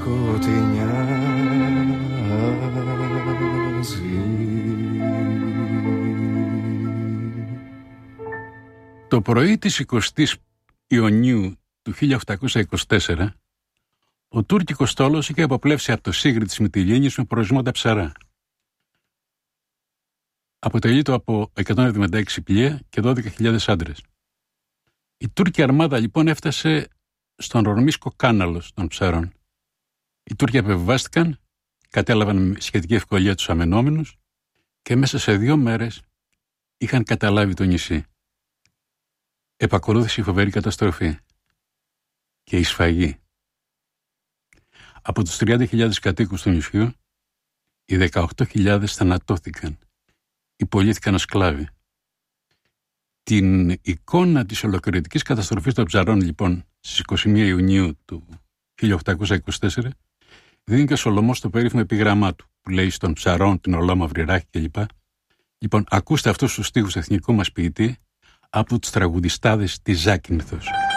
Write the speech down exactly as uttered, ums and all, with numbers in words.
Το πρωί της εικοστής Ιουνίου του χίλια οκτακόσια είκοσι τέσσερα, ο τουρκικός στόλος είχε αποπλεύσει από το Σίγρη της Μυτιλήνης με προορισμόντα ψαρά. Αποτελείται από εκατόν εβδομήντα έξι πλοία και δώδεκα χιλιάδες άντρες. Η Τούρκη αρμάδα λοιπόν έφτασε στον Ορμίσκο κάναλος των ψαρών. Οι Τούρκοι απεβιβάστηκαν, κατέλαβαν με σχετική ευκολία τους αμενόμενους και μέσα σε δύο μέρες είχαν καταλάβει το νησί. Επακολούθησε η φοβερή καταστροφή και η σφαγή. Από τους τριάντα χιλιάδες κατοίκους του νησιού, οι δεκαοκτώ χιλιάδες θανατώθηκαν, υπολήθηκαν ως σκλάβοι. Την εικόνα της ολοκληρωτικής καταστροφής των ψαρών, λοιπόν, στις είκοσι μία Ιουνίου του χίλια οκτακόσια είκοσι τέσσερα, δίνει και ο Σολωμός το περίφημο επίγραμμά του, που λέει στον ψαρών, την ολόμαυρη ράχη κλπ. Λοιπόν, ακούστε αυτούς τους στίχους εθνικού μας ποιητή από τους τραγουδιστάδες της Ζάκυνθος.